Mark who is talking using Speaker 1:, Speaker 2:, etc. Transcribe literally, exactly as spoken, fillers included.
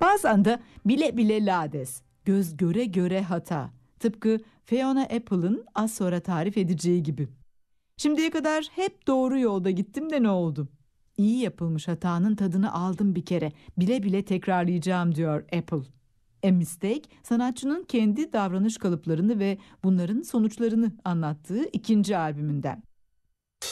Speaker 1: Bazen de bile bile lades, göz göre göre hata. Tıpkı Fiona Apple'ın az sonra tarif edeceği gibi. Şimdiye kadar hep doğru yolda gittim de ne oldu? İyi yapılmış hatanın tadını aldım bir kere. Bile bile tekrarlayacağım diyor Apple. A Mistake, sanatçının kendi davranış kalıplarını ve bunların sonuçlarını anlattığı ikinci albümünden.